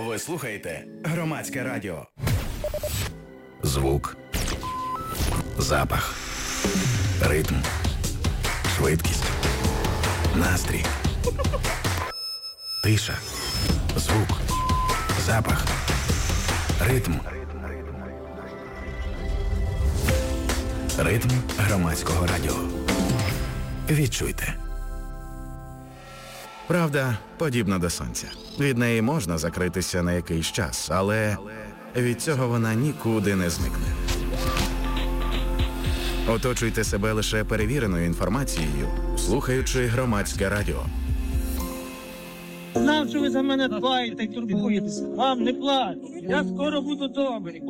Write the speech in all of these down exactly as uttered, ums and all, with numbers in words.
Ви слухаєте Громадське радіо. Звук, запах, ритм, швидкість, настрій, тиша, звук, запах, ритм. Ритм Громадського радіо. Відчуйте. Правда подібна до сонця. Від неї можна закритися на якийсь час, але від цього вона нікуди не зникне. Оточуйте себе лише перевіреною інформацією, слухаючи Громадське радіо. Знав, що ви за мене дбаєте і турбуєтеся. Вам не плач. Я скоро буду добрий.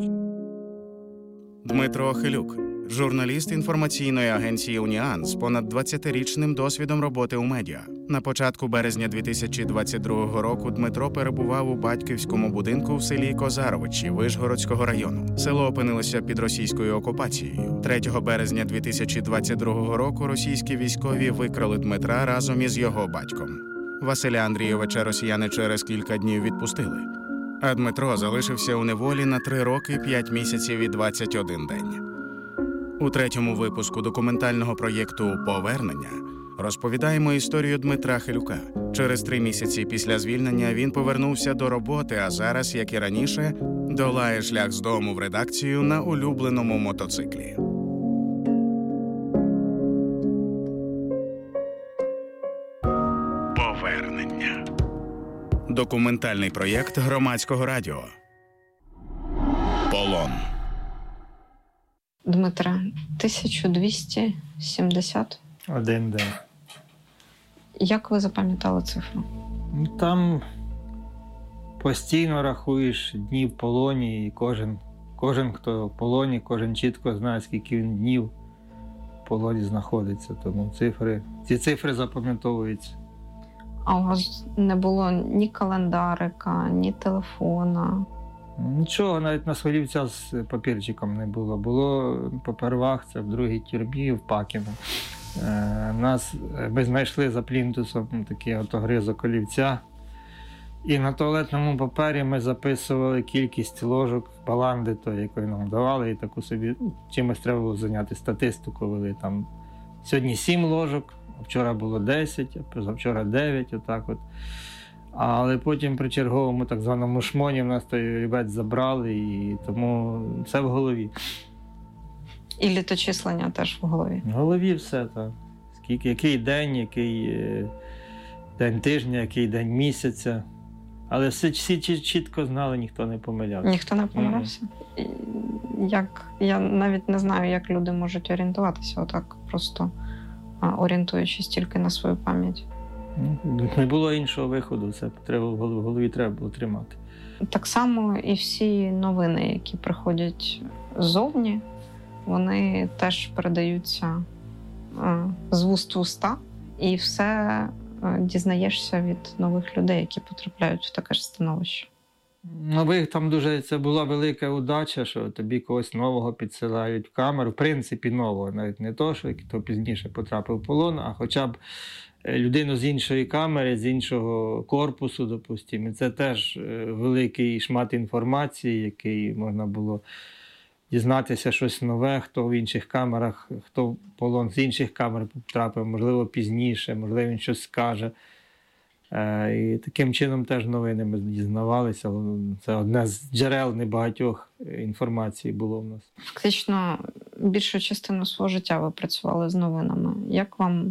Дмитро Хилюк, журналіст інформаційної агенції «Уніан» з понад двадцятирічним досвідом роботи у медіа. На початку березня дві тисячі двадцять другого року Дмитро перебував у батьківському будинку в селі Козаровичі Вишгородського району. Село опинилося під російською окупацією. третього березня дві тисячі двадцять другого року російські військові викрали Дмитра разом із його батьком. Василя Андрійовича росіяни через кілька днів відпустили. А Дмитро залишився у неволі на три роки, п'ять місяців і двадцять один день. У третьому випуску документального проєкту «Повернення» розповідаємо історію Дмитра Хилюка. Через три місяці після звільнення він повернувся до роботи, а зараз, як і раніше, долає шлях з дому в редакцію на улюбленому мотоциклі. «Повернення» – документальний проєкт Громадського радіо. Полон. Дмитре, тисяча двісті сімдесят Один день. Як ви запам'ятали цифру? Ну, там постійно рахуєш дні в полоні, і кожен, кожен, хто в полоні, кожен чітко знає, скільки він днів в полоні знаходиться. Тому цифри, ці цифри запам'ятовуються. А у вас не було ні календарика, ні телефона? Нічого, навіть на Сходівця з папірчиком не було. Було попервах, це в другій тюрмі, в Пакіно. Е, нас, ми знайшли за плінтусом такий отогризок олівця. І на туалетному папері ми записували кількість ложок баланди, то, якої нам давали, і таку собі, ну, чимось треба було зайняти, статистику вели. Там сьогодні сім ложок, а вчора було десять, а позавчора дев'ять, отак от. Але потім при черговому так званому шмоні в нас той олівець забрали, і тому все в голові. І літочислення теж в голові? В голові все, так. Скільки, який день, який е, день тижня, який день місяця. Але всі, всі чітко знали, ніхто не помилявся. Ніхто не помилявся? Mm. Як, я навіть не знаю, як люди можуть орієнтуватися отак, просто а, орієнтуючись тільки на свою пам'ять. Не було іншого виходу, це треба, в голові треба було тримати. Так само і всі новини, які приходять ззовні, вони теж передаються з вуст в уста, і все дізнаєшся від нових людей, які потрапляють в таке ж становище. Нових там дуже, це була велика удача, що тобі когось нового підсилають в камеру, в принципі нового, навіть не то, що хто пізніше потрапив в полон, а хоча б людину з іншої камери, з іншого корпусу, допустимо. Це теж великий шмат інформації, який можна було дізнатися щось нове, хто в інших камерах, хто в полон з інших камер потрапив, можливо, пізніше, можливо, він щось скаже. І таким чином теж новини ми дізнавалися. Це одне з джерел небагатьох інформації було в нас. Фактично, більшу частину свого життя ви працювали з новинами. Як вам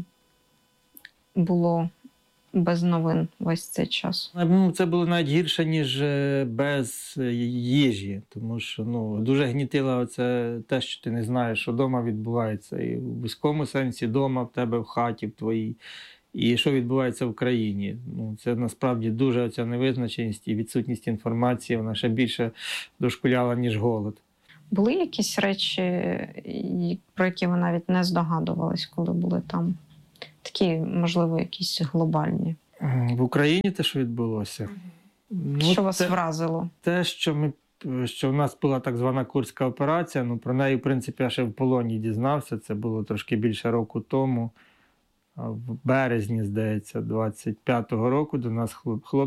було без новин весь цей час? Це було навіть гірше, ніж без їжі, тому що ну, дуже гнітило це те, що ти не знаєш, що вдома відбувається. І в вузькому сенсі вдома, в тебе в хаті, в твоїй, і що відбувається в країні. Ну, це насправді дуже оця невизначеність і відсутність інформації, вона ще більше дошкуляла, ніж голод. Були якісь речі, про які ви навіть не здогадувались, коли були там? Такі, можливо, якісь глобальні. В Україні те, що відбулося? Ну, що вас те, вразило? Те, що, ми, що в нас була так звана Курська операція, ну, про неї, в принципі, я ще в полоні дізнався, це було трошки більше року тому. В березні, здається, двадцять п'ятого року до нас хлопця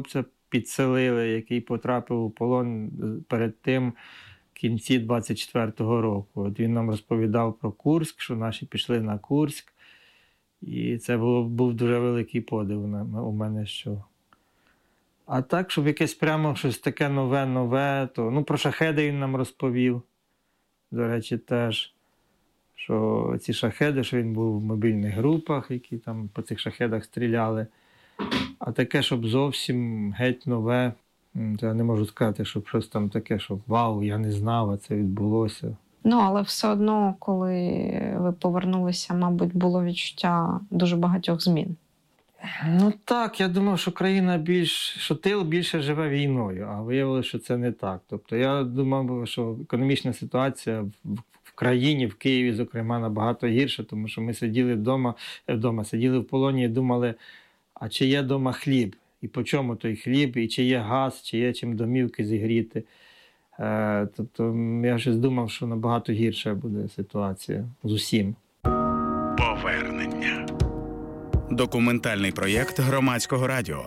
підселили, який потрапив у полон перед тим, в кінці двадцять четвертого року. От він нам розповідав про Курськ, що наші пішли на Курськ. І це було, був дуже великий подив у мене, що... А так, щоб якесь прямо щось таке нове-нове, то... Ну, про шахеди він нам розповів, до речі, теж. Що ці шахеди, що він був в мобільних групах, які там по цих шахедах стріляли. А таке, щоб зовсім геть нове, то я не можу сказати, щоб щось там таке, що вау, я не знав, а це відбулося. Ну, але все одно, коли ви повернулися, мабуть, було відчуття дуже багатьох змін. Ну так, я думав, що країна більш, що тил більше живе війною, а виявилося, що це не так. Тобто я думав, що економічна ситуація в в країні, в Києві, зокрема, набагато гірша, тому що ми сиділи вдома, вдома сиділи в полоні і думали, а чи є вдома хліб, і по чому той хліб, і чи є газ, чи є чим домівки зігріти. Е, тобто я щось думав, що набагато гірша буде ситуація з усім. Повернення. Документальний проєкт Громадського радіо.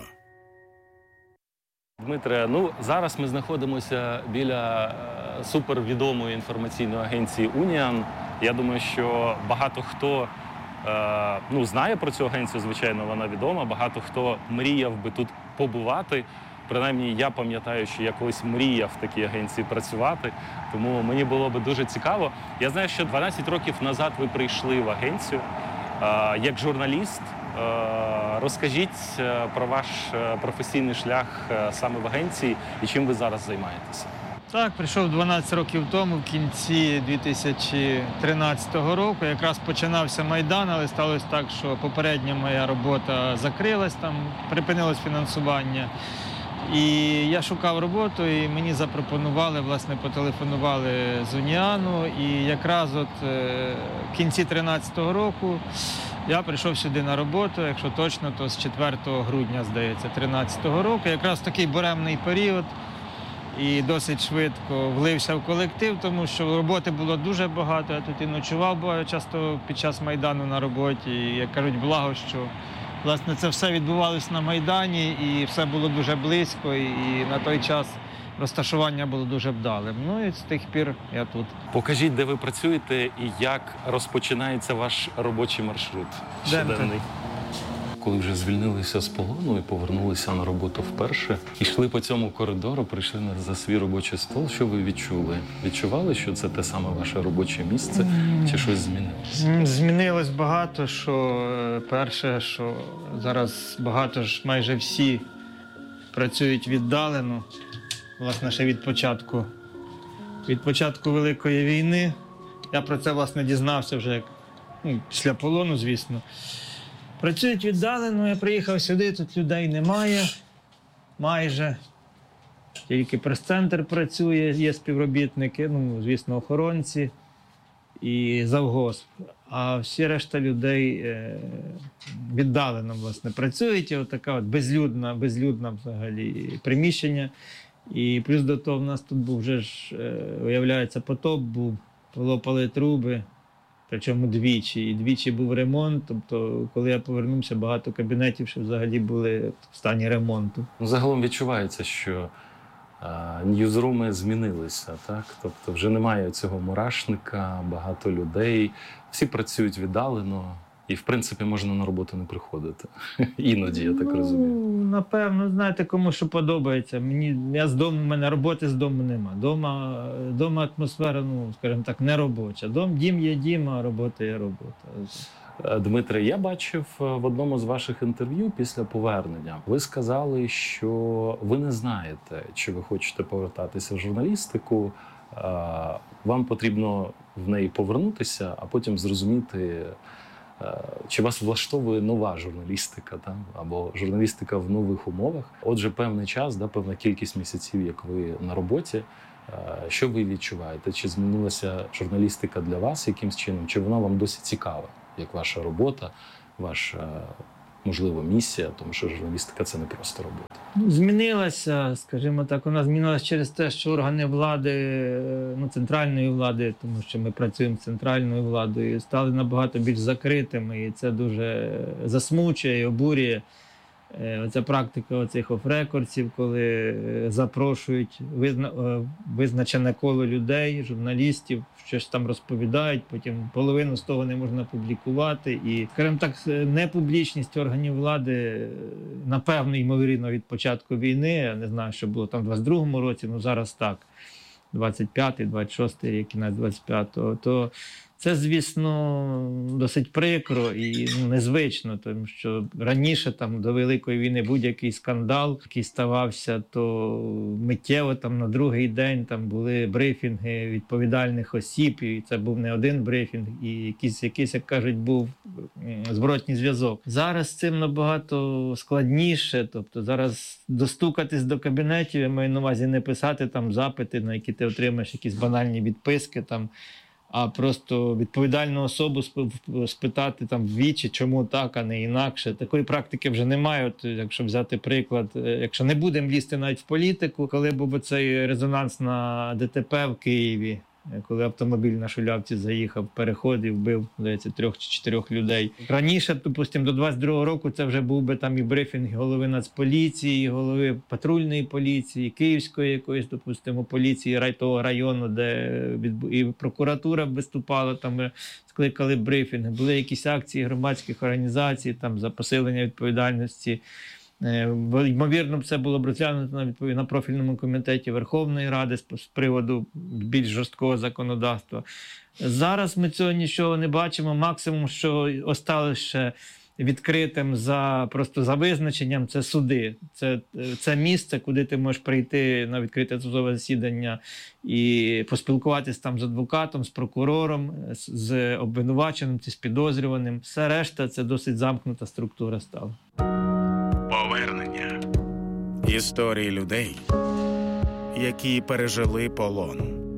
Дмитре, ну зараз ми знаходимося біля е, супервідомої інформаційної агенції «Уніан». Я думаю, що багато хто е, ну, знає про цю агенцію, звичайно, вона відома. Багато хто мріяв би тут побувати. Принаймні, я пам'ятаю, що я колись мріяв в такій агенції працювати, тому мені було би дуже цікаво. Я знаю, що дванадцять років назад ви прийшли в агенцію е, як журналіст. Розкажіть про ваш професійний шлях саме в агенції і чим ви зараз займаєтеся. Так, прийшов дванадцять років тому, в кінці дві тисячі тринадцятого року. Якраз починався Майдан, але сталося так, що попередня моя робота закрилась, там припинилось фінансування. І я шукав роботу, і мені запропонували, власне, потелефонували з Уніану. І якраз от в кінці тринадцятого року я прийшов сюди на роботу, якщо точно, то з четвертого грудня, здається, тринадцятого року. Якраз такий буремний період і досить швидко влився в колектив, тому що роботи було дуже багато. Я тут і ночував, бо часто під час Майдану на роботі. І, як кажуть, благо, що власне це все відбувалося на Майдані і все було дуже близько, і на той час розташування було дуже вдалим. Ну і з тих пір я тут. Покажіть, де ви працюєте і як розпочинається ваш робочий маршрут щоденний. Коли вже звільнилися з полону і повернулися на роботу вперше, йшли по цьому коридору, прийшли за свій робочий стол. Що ви відчули? Відчували, що це те саме ваше робоче місце, mm. чи щось змінилося? Змінилось багато, що перше, що зараз багато ж, майже всі працюють віддалено. Власне, ще від початку, від початку Великої війни. Я про це, власне, дізнався вже ну, після полону, звісно. Працюють віддалено, я приїхав сюди, тут людей немає, майже. Тільки прес-центр працює, є співробітники, ну, звісно, охоронці і завгосп. А всі решта людей е, віддалено, власне, працюють. І отака от безлюдна, безлюдна взагалі приміщення. І плюс до того в нас тут був вже ж, е, виявляється, потоп був, полопали труби. Причому двічі. І двічі був ремонт. Тобто, коли я повернувся, багато кабінетів ще взагалі були в стані ремонту. Загалом відчувається, що а, ньюзруми змінилися, так? Тобто вже немає цього мурашника, багато людей. Всі працюють віддалено. І, в принципі, можна на роботу не приходити. Іноді, я так розумію. Ну, напевно, знаєте, кому що подобається. Мені, я з дому, в мене роботи з дому нема. Дома, дома атмосфера, ну, скажімо так, не робоча. Дом, дім є дім, а робота є робота. Дмитре, я бачив в одному з ваших інтерв'ю після повернення. Ви сказали, що ви не знаєте, чи ви хочете повертатися в журналістику. Вам потрібно в неї повернутися, а потім зрозуміти, чи вас влаштовує нова журналістика, там, або журналістика в нових умовах. Отже, певний час, да, певна кількість місяців, як ви на роботі. Що ви відчуваєте? Чи змінилася журналістика для вас якимсь чином? Чи вона вам досі цікава, як ваша робота, ваша, можливо, місія? Тому що журналістика – це не просто робота. Змінилася, скажімо так, вона змінилася через те, що органи влади, ну, центральної влади, тому що ми працюємо з центральною владою, стали набагато більш закритими, і це дуже засмучує і обурює. Оця практика оцих оф-рекордсів, коли запрошують визна... визначене коло людей, журналістів, щось там розповідають, потім половину з того не можна публікувати. І, скажімо так, непублічність органів влади, напевно, ймовірно, від початку війни, я не знаю, що було там в двадцять другому році, ну зараз так, двадцять п'ятий, двадцять шостий рік, кінець двадцять п'ятого, то це, звісно, досить прикро і ну, незвично, тому що раніше там, до Великої війни будь-який скандал, який ставався, то миттєво там, на другий день там, були брифінги відповідальних осіб, і це був не один брифінг, і якийсь, якийсь як кажуть, був зворотній зв'язок. Зараз з цим набагато складніше, тобто зараз достукатись до кабінетів, я маю на увазі не писати там запити, на які ти отримаєш якісь банальні відписки, там, а просто відповідальну особу спитати там ввічі, чому так, а не інакше. Такої практики вже немає. От, якщо взяти приклад, якщо не будемо лізти навіть в політику, коли був оцей резонанс на ДТП в Києві, коли автомобіль на Шулявці заїхав в переход і вбив, здається, трьох чи чотирьох людей. Раніше, допустимо, до двадцять другого року це вже був би там і брифінг голови Нацполіції, голови патрульної поліції, Київської якоїсь, допустимо, поліції того району, де і прокуратура виступала, там скликали брифінги. Були якісь акції громадських організацій там за посилення відповідальності. Ймовірно, це було б розглянуто на, на профільному комітеті Верховної Ради з, з приводу більш жорсткого законодавства. Зараз ми цього нічого не бачимо. Максимум, що осталося відкритим за, просто за визначенням, це суди. Це, це місце, куди ти можеш прийти на відкрите судове засідання і поспілкуватися там з адвокатом, з прокурором, з, з обвинуваченим чи з підозрюваним. Все решта – це досить замкнута структура стала. Повернення. Історії людей, які пережили полон.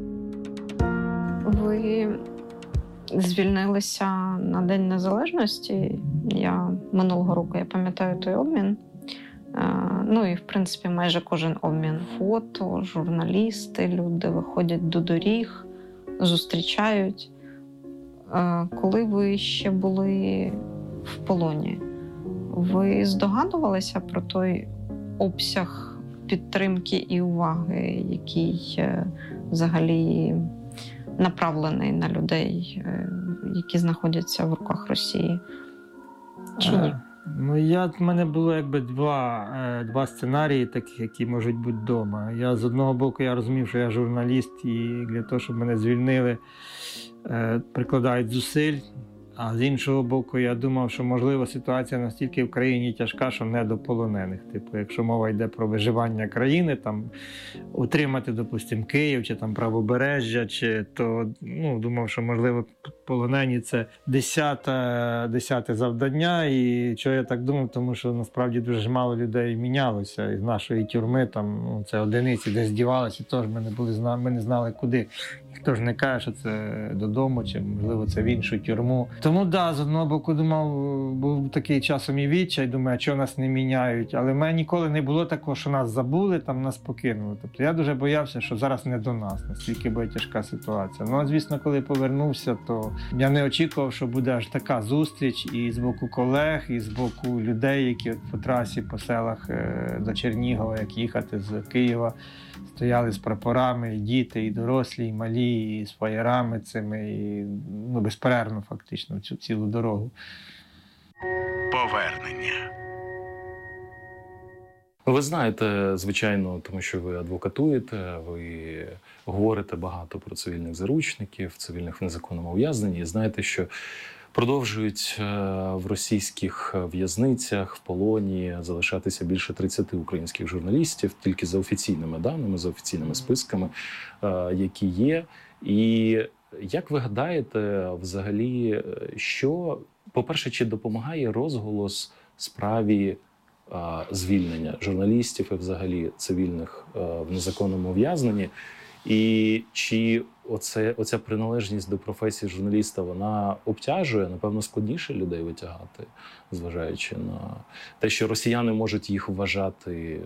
Ви звільнилися на День Незалежності. Я минулого року, я пам'ятаю той обмін. Ну і, в принципі, майже кожен обмін. Фото, журналісти, люди виходять до доріг, зустрічають. Коли ви ще були в полоні, ви здогадувалися про той обсяг підтримки і уваги, який взагалі направлений на людей, які знаходяться в руках Росії? Чи ні? Ну, я, в мене було якби два, два сценарії, таких, які можуть бути вдома. Я, з одного боку, я розумів, що я журналіст, і для того, щоб мене звільнили, прикладають зусиль. А з іншого боку, я думав, що, можливо, ситуація настільки в країні тяжка, що не до полонених. Типу, якщо мова йде про виживання країни, там, утримати, допустимо, Київ, чи там Правобережжя, чи, то, ну, думав, що, можливо, полонені – це десяте, десяте завдання. І чого я так думав, тому що, насправді, дуже мало людей мінялося. Із нашої тюрми, там, ну, це одиниці десь дівалися, і теж ми не, були, ми не знали, куди. Ніхто ж не каже, що це додому, чи, можливо, це в іншу тюрму. Тому, так, да, з одного боку, думав, був такий часом і відчай, думаю, а чого нас не міняють. Але в мене ніколи не було такого, що нас забули, там нас покинули. Тобто я дуже боявся, що зараз не до нас, настільки буде тяжка ситуація. Ну, а, звісно, коли повернувся, то я не очікував, що буде аж така зустріч і з боку колег, і з боку людей, які от по трасі, по селах до Чернігова, як їхати з Києва, стояли з прапорами, і діти, і дорослі, і малі, і з фаєрами цими, і, ну, безперервно фактично цю цілу дорогу. Повернення. Ви знаєте, звичайно, тому що ви адвокатуєте, ви говорите багато про цивільних заручників, цивільних в незаконному ув'язненні, і знаєте, що продовжують в російських в'язницях, в полоні залишатися більше тридцяти українських журналістів, тільки за офіційними даними, за офіційними списками, які є. І як ви гадаєте, взагалі, що, по-перше, чи допомагає розголос справі звільнення журналістів і взагалі цивільних в незаконному ув'язненні? І чи оце, оця приналежність до професії журналіста, вона обтяжує, напевно, складніше людей витягати, зважаючи на те, що росіяни можуть їх вважати